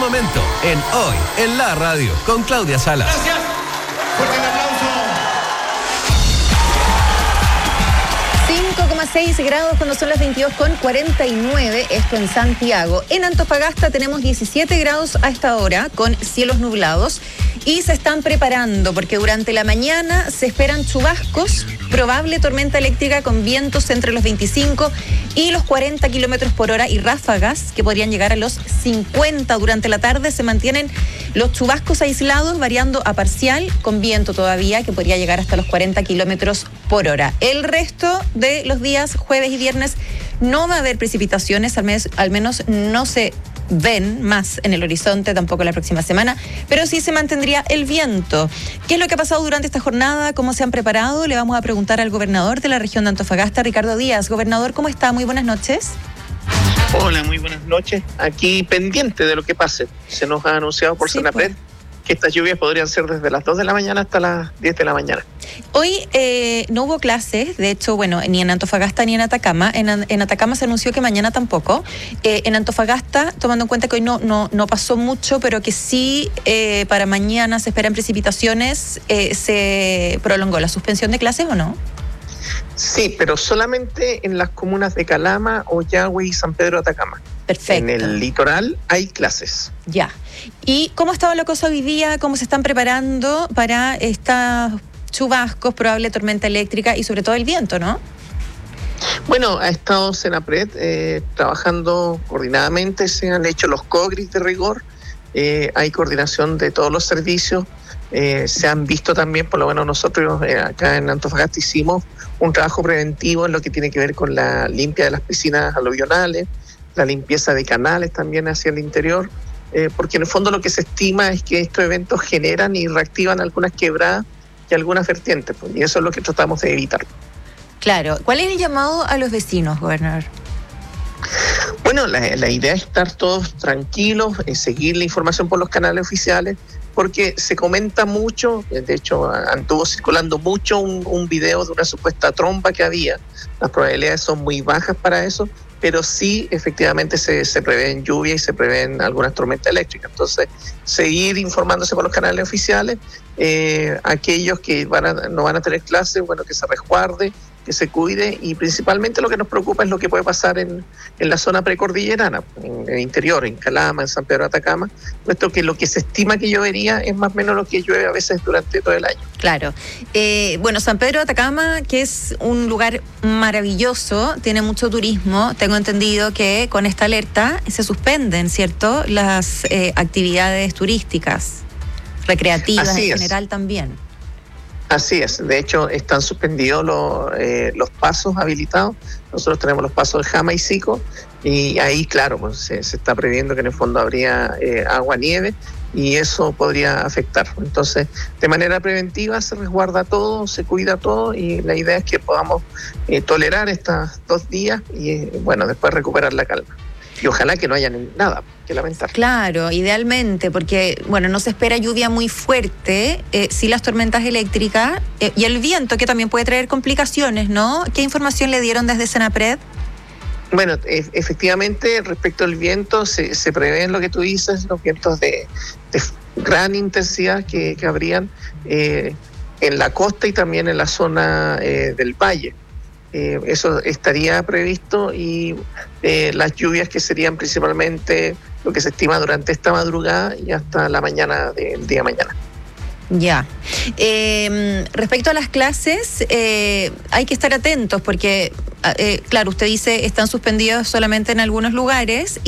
momento en Hoy en la Radio con Claudia Salas. Gracias. Fuerte el aplauso. 5,6 grados cuando son las 22:49, esto en Santiago. En Antofagasta tenemos 17 grados a esta hora con cielos nublados y se están preparando porque durante la mañana se esperan chubascos, probable tormenta eléctrica con vientos entre los 25 y los 40 kilómetros por hora y ráfagas que podrían llegar a los 50. Durante la tarde se mantienen los chubascos aislados variando a parcial con viento todavía que podría llegar hasta los 40 kilómetros por hora. El resto de los días, jueves y viernes, no va a haber precipitaciones, al menos no se ven más en el horizonte, tampoco la próxima semana, pero sí se mantendría el viento. ¿Qué es lo que ha pasado durante esta jornada? ¿Cómo se han preparado? Le vamos a preguntar al gobernador de la región de Antofagasta, Ricardo Díaz. Gobernador, ¿cómo está? Muy buenas noches. Hola, muy buenas noches. Aquí pendiente de lo que pase. Se nos ha anunciado por Senapred que estas lluvias podrían ser desde las 2 de la mañana hasta las 10 de la mañana. Hoy no hubo clases, de hecho, bueno, ni en Antofagasta ni en Atacama. En Atacama se anunció que mañana tampoco. En Antofagasta, tomando en cuenta que hoy no pasó mucho, pero que sí para mañana se esperan precipitaciones, ¿se prolongó la suspensión de clases o no? Sí, pero solamente en las comunas de Calama, Ollagüe y San Pedro de Atacama. Perfecto. En el litoral hay clases. Ya. ¿Y cómo estaba la cosa hoy día? ¿Cómo se están preparando para estos chubascos, probable tormenta eléctrica y sobre todo el viento, no? Bueno, ha estado Senapred trabajando coordinadamente, se han hecho los COGRIS de rigor, hay coordinación de todos los servicios, se han visto también, por lo menos nosotros acá en Antofagasta hicimos un trabajo preventivo en lo que tiene que ver con la limpia de las piscinas aluvionales, la limpieza de canales también hacia el interior, porque en el fondo lo que se estima es que estos eventos generan y reactivan algunas quebradas y algunas vertientes, pues, y eso es lo que tratamos de evitar. Claro. ¿Cuál es el llamado a los vecinos, gobernador? Bueno, la idea es estar todos tranquilos, seguir la información por los canales oficiales, porque se comenta mucho, de hecho anduvo circulando mucho un video de una supuesta tromba que había. Las probabilidades son muy bajas para eso, pero sí efectivamente se prevén lluvias y se prevén algunas tormentas eléctricas. Entonces, seguir informándose por los canales oficiales, aquellos que no van a tener clases, bueno, que se resguarde, que se cuide, y principalmente lo que nos preocupa es lo que puede pasar en la zona precordillerana, en el interior, en Calama, en San Pedro de Atacama, puesto que lo que se estima que llovería es más o menos lo que llueve a veces durante todo el año. Claro. Bueno, San Pedro de Atacama, que es un lugar maravilloso, tiene mucho turismo. Tengo entendido que con esta alerta se suspenden, ¿cierto?, las actividades turísticas, recreativas en general también. Así es, de hecho están suspendidos los pasos habilitados. Nosotros tenemos los pasos de Jama y Sico, y ahí claro, pues, se está previendo que en el fondo habría agua, nieve, y eso podría afectar. Entonces, de manera preventiva se resguarda todo, se cuida todo, y la idea es que podamos tolerar estos 2 días y bueno, después recuperar la calma. Y ojalá que no haya nada que lamentar. Claro, idealmente, porque bueno, no se espera lluvia muy fuerte, sí las tormentas eléctricas y el viento, que también puede traer complicaciones, ¿no? ¿Qué información le dieron desde Senapred? Bueno, efectivamente, respecto al viento, se prevén lo que tú dices, los vientos de gran intensidad que habrían en la costa y también en la zona del valle. Eso estaría previsto, y las lluvias que serían principalmente lo que se estima durante esta madrugada y hasta la mañana del día mañana. Ya. Respecto a las clases, hay que estar atentos porque, claro, usted dice están suspendidos solamente en algunos lugares